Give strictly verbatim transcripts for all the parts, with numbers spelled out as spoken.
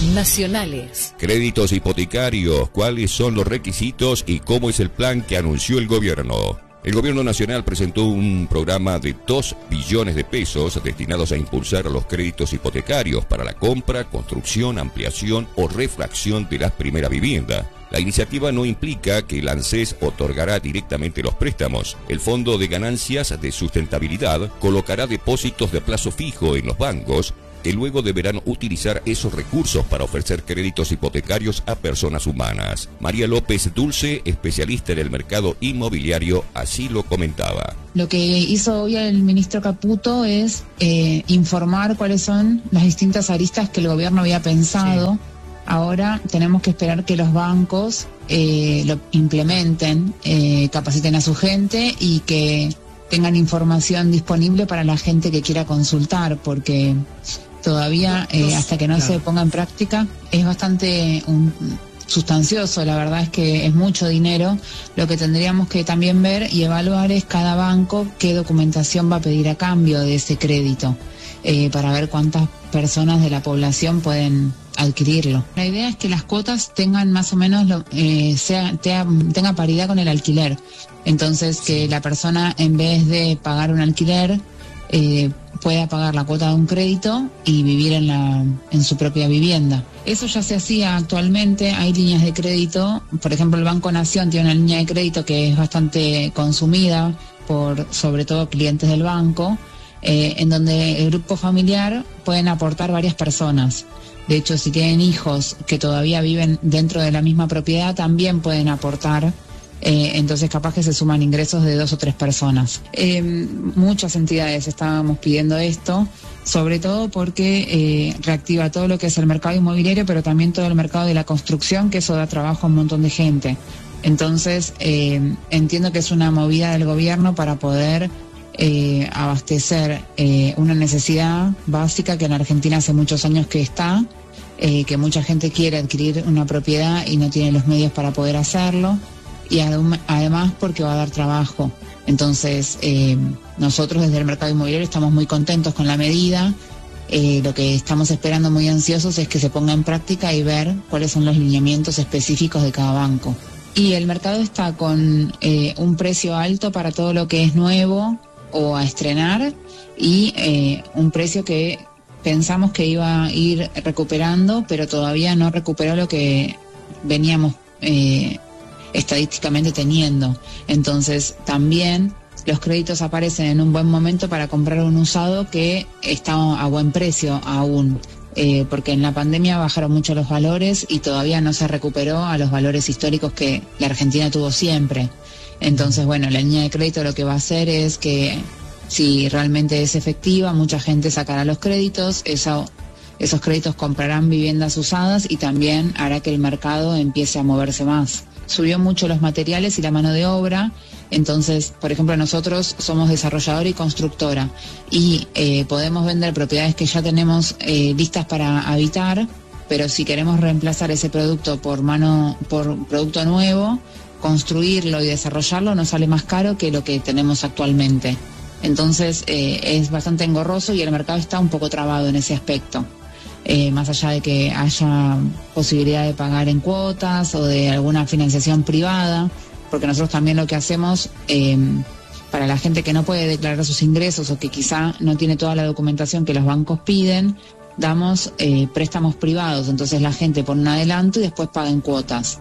Nacionales. Créditos hipotecarios, ¿cuáles son los requisitos y cómo es el plan que anunció el gobierno? El gobierno nacional presentó un programa de dos billones de pesos destinados a impulsar los créditos hipotecarios para la compra, construcción, ampliación o refracción de las primeras viviendas. La iniciativa no implica que el ANSES otorgará directamente los préstamos. El Fondo de Ganancias de Sustentabilidad colocará depósitos de plazo fijo en los bancos que luego deberán utilizar esos recursos para ofrecer créditos hipotecarios a personas humanas. María López Dulce, especialista en el mercado inmobiliario, así lo comentaba. Lo que hizo hoy el ministro Caputo es eh, informar cuáles son las distintas aristas que el gobierno había pensado. Sí. Ahora tenemos que esperar que los bancos eh, lo implementen, eh, capaciten a su gente y que tengan información disponible para la gente que quiera consultar, porque todavía eh, hasta que no claro. se ponga en práctica es bastante un, sustancioso. La verdad es que es mucho dinero. Lo que tendríamos que también ver y evaluar es cada banco qué documentación va a pedir a cambio de ese crédito, eh, para ver cuántas personas de la población pueden adquirirlo. La idea es que las cuotas tengan más o menos lo, eh, sea, tea, tenga paridad con el alquiler. Entonces que la persona, en vez de pagar un alquiler, eh, pueda pagar la cuota de un crédito y vivir en la en su propia vivienda. Eso ya se hacía actualmente. Hay líneas de crédito, por ejemplo el Banco Nación tiene una línea de crédito que es bastante consumida por sobre todo clientes del banco, eh, en donde el grupo familiar pueden aportar varias personas. De hecho, si tienen hijos que todavía viven dentro de la misma propiedad, también pueden aportar. Eh, entonces capaz que se suman ingresos de dos o tres personas. Eh, muchas entidades estábamos pidiendo esto, sobre todo porque eh, reactiva todo lo que es el mercado inmobiliario, pero también todo el mercado de la construcción, que eso da trabajo a un montón de gente. Entonces eh, entiendo que es una movida del gobierno para poder eh, abastecer eh, una necesidad básica que en Argentina hace muchos años que está, eh, que mucha gente quiere adquirir una propiedad y no tiene los medios para poder hacerlo. Y además porque va a dar trabajo. Entonces, eh, nosotros desde el mercado inmobiliario estamos muy contentos con la medida. Eh, lo que estamos esperando muy ansiosos es que se ponga en práctica y ver cuáles son los lineamientos específicos de cada banco. Y el mercado está con eh, un precio alto para todo lo que es nuevo o a estrenar y eh, un precio que pensamos que iba a ir recuperando, pero todavía no recuperó lo que veníamos eh, estadísticamente teniendo. Entonces también los créditos aparecen en un buen momento para comprar un usado que está a buen precio aún, eh, porque en la pandemia bajaron mucho los valores y todavía no se recuperó a los valores históricos que la Argentina tuvo siempre. Entonces, bueno, la línea de crédito lo que va a hacer es que si realmente es efectiva, mucha gente sacará los créditos, eso, esos créditos comprarán viviendas usadas y también hará que el mercado empiece a moverse más. Subió mucho los materiales y la mano de obra, entonces, por ejemplo, nosotros somos desarrolladora y constructora y eh, podemos vender propiedades que ya tenemos eh, listas para habitar, pero si queremos reemplazar ese producto por mano, por producto nuevo, construirlo y desarrollarlo nos sale más caro que lo que tenemos actualmente. Entonces, eh, es bastante engorroso y el mercado está un poco trabado en ese aspecto. Eh, más allá de que haya posibilidad de pagar en cuotas o de alguna financiación privada, porque nosotros también lo que hacemos eh, para la gente que no puede declarar sus ingresos o que quizá no tiene toda la documentación que los bancos piden, damos eh, préstamos privados, entonces la gente pone un adelanto y después paga en cuotas.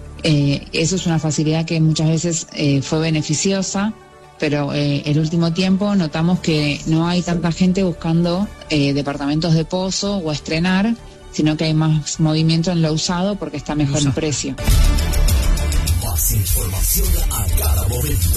Eh, eso es una facilidad que muchas veces eh, fue beneficiosa, pero eh, el último tiempo notamos que no hay tanta gente buscando eh, departamentos de pozo o a estrenar, sino que hay más movimiento en lo usado porque está mejor el precio. Más información a cada momento.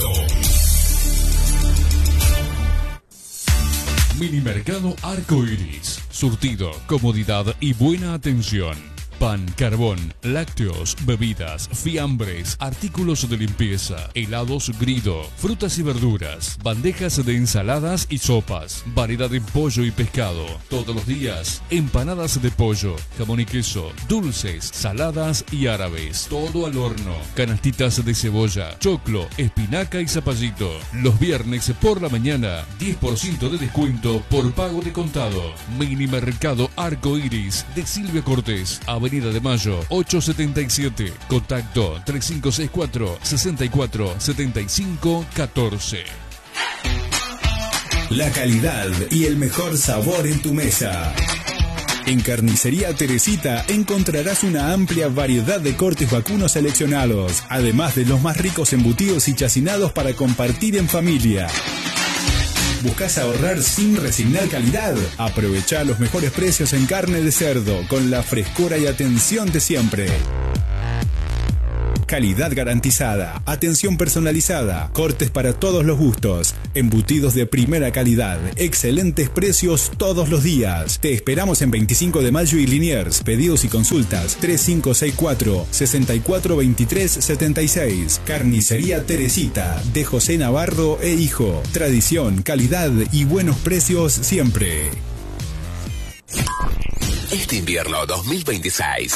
Minimercado Arcoiris. Surtido, comodidad y buena atención. pan, carbón, lácteos, bebidas, fiambres, artículos de limpieza, helados Grido, frutas y verduras, bandejas de ensaladas y sopas, variedad de pollo y pescado. Todos los días, empanadas de pollo, jamón y queso, dulces, saladas y árabes. Todo al horno. Canastitas de cebolla, choclo, espinaca y zapallito. Los viernes por la mañana, diez por ciento de descuento por pago de contado. Mini Mercado Arco Iris de Silvia Cortés, Avenida de Mayo, ochocientos setenta y siete. Contacto tres cinco seis cuatro, seis cuatro siete cinco uno cuatro. La calidad y el mejor sabor en tu mesa. En Carnicería Teresita encontrarás una amplia variedad de cortes vacunos seleccionados, además de los más ricos embutidos y chacinados para compartir en familia. ¿Buscas ahorrar sin resignar calidad? Aprovecha los mejores precios en carne de cerdo con la frescura y atención de siempre. Calidad garantizada, atención personalizada, cortes para todos los gustos, embutidos de primera calidad, excelentes precios todos los días. Te esperamos en veinticinco de mayo y Liniers. Pedidos y consultas tres cinco seis cuatro, seis cuatro dos tres siete seis. Carnicería Teresita, de José Navarro e Hijo. Tradición, calidad y buenos precios siempre. Este invierno dos mil veintiséis,